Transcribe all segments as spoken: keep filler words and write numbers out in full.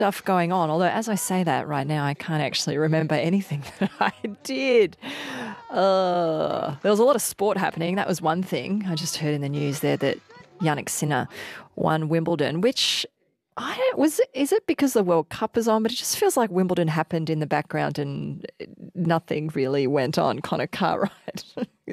stuff going on. Although, as I say that right now, I can't actually remember anything that I did. Uh, there was a lot of sport happening. That was one thing. I just heard in the news there that Jannik Sinner won Wimbledon, which I don't, was is it because the World Cup is on? But it just feels like Wimbledon happened in the background and nothing really went on. Connor Cartwright,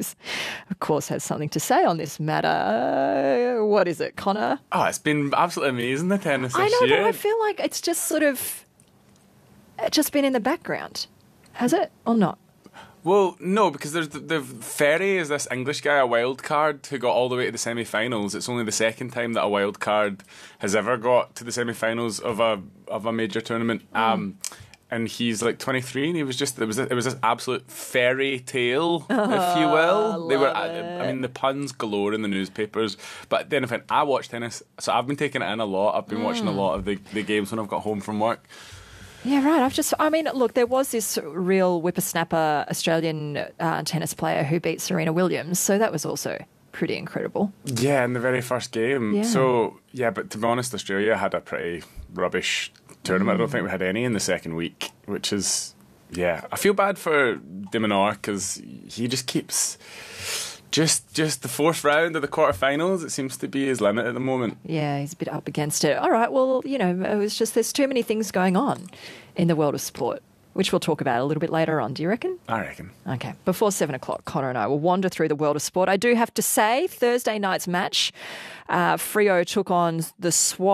of course, has something to say on this matter. Uh, what is it, Connor? Oh, it's been absolutely amazing, the tennis this I know, year. but I feel like it's just sort of it's just been in the background. Has it or not? Well, no, because there's the, the Ferry is this English guy, a wild card, who got all the way to the semi-finals. It's only the second time that a wild card has ever got to the semi-finals of a of a major tournament. Mm. Um, and he's like twenty-three, and he was just it was it was this absolute fairy tale, oh, if you will. I they were, it. I, I mean, the puns galore in the newspapers. But then, if I, I watch tennis, so I've been taking it in a lot. I've been mm. watching a lot of the, the games when I've got home from work. Yeah, right. I've just, I mean, look, there was this real whippersnapper Australian uh, tennis player who beat Serena Williams, so that was also pretty incredible. Yeah, in the very first game. Yeah. So, yeah, but to be honest, Australia had a pretty rubbish tournament. Mm. I don't think we had any in the second week, which is, yeah. I feel bad for de Minaur because he just keeps... Just just the fourth round of the quarterfinals, it seems to be his limit at the moment. Yeah, he's a bit up against it. All right, well, you know, it was just there's too many things going on in the world of sport, which we'll talk about a little bit later on. Do you reckon? I reckon. Okay, before seven o'clock, Connor and I will wander through the world of sport. I do have to say, Thursday night's match, uh, Freo took on the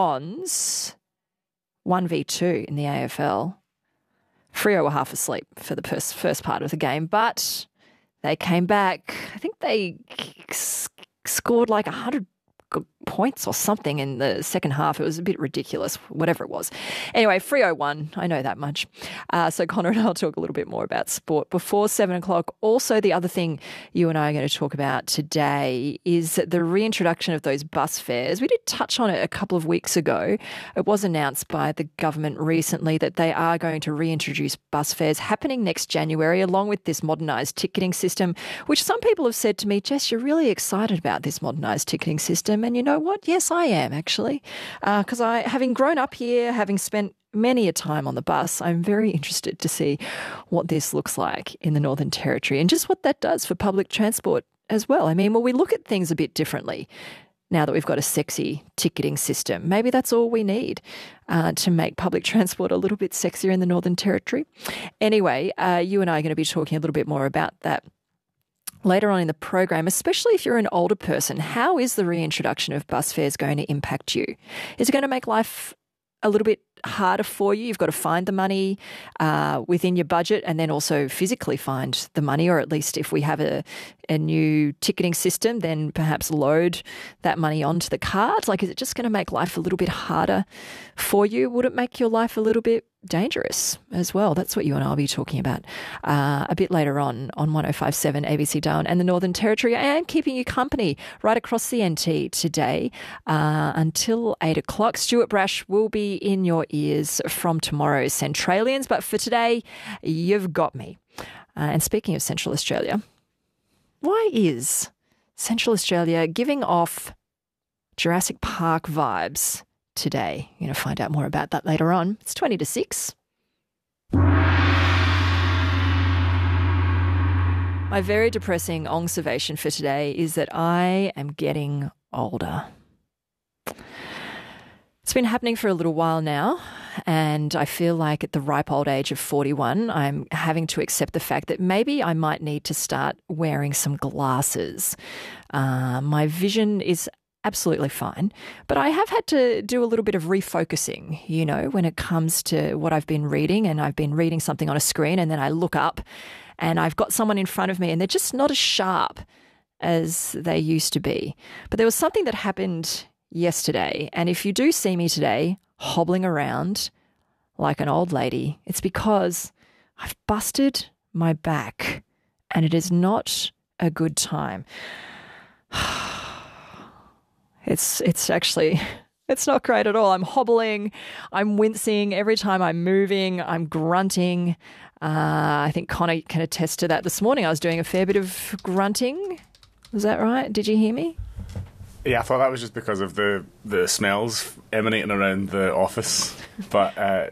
Swans one v two in the A F L. Freo were half asleep for the first, first part of the game, but... They came back, I think they scored like one hundred points or something in the second half. It was a bit ridiculous, whatever it was. Anyway, Freo won. I know that much. Uh, so Connor and I will talk a little bit more about sport before seven o'clock. Also, the other thing you and I are going to talk about today is the reintroduction of those bus fares. We did touch on it a couple of weeks ago. It was announced by the government recently that they are going to reintroduce bus fares happening next January, along with this modernised ticketing system, which some people have said to me, Jess, you're really excited about this modernised ticketing system. And you know what? Yes, I am actually, because uh, I, having grown up here, having spent many a time on the bus, I'm very interested to see what this looks like in the Northern Territory and just what that does for public transport as well. I mean, well, we look at things a bit differently now that we've got a sexy ticketing system. Maybe that's all we need uh, to make public transport a little bit sexier in the Northern Territory. Anyway, uh, you and I are going to be talking a little bit more about that later on in the program, especially if you're an older person. How is the reintroduction of bus fares going to impact you? Is it going to make life a little bit harder for you? You've got to find the money uh, within your budget and then also physically find the money, or at least if we have a, a new ticketing system, then perhaps load that money onto the card. Like, is it just going to make life a little bit harder for you? Would it make your life a little bit dangerous as well? That's what you and I will be talking about uh, a bit later on on one oh five point seven A B C Darwin and the Northern Territory. I am keeping you company right across the N T today uh, until eight o'clock. Stuart Brash will be in your ears from tomorrow's Centralians, but for today, you've got me. Uh, and speaking of Central Australia, why is Central Australia giving off Jurassic Park vibes today? You're going to find out more about that later on. It's twenty to six. My very depressing observation for today is that I am getting older. It's been happening for a little while now, and I feel like at the ripe old age of forty-one, I'm having to accept the fact that maybe I might need to start wearing some glasses. Uh, my vision is absolutely fine, but I have had to do a little bit of refocusing, you know, when it comes to what I've been reading, and I've been reading something on a screen and then I look up and I've got someone in front of me and they're just not as sharp as they used to be. But there was something that happened yesterday, and if you do see me today hobbling around like an old lady, it's because I've busted my back and it is not a good time. It's it's actually, it's not great at all. I'm hobbling, I'm wincing every time I'm moving, I'm grunting. Uh, I think Connor can attest to that. This morning I was doing a fair bit of grunting. Was that right? Did you hear me? Yeah, I thought that was just because of the, the smells emanating around the office. But uh,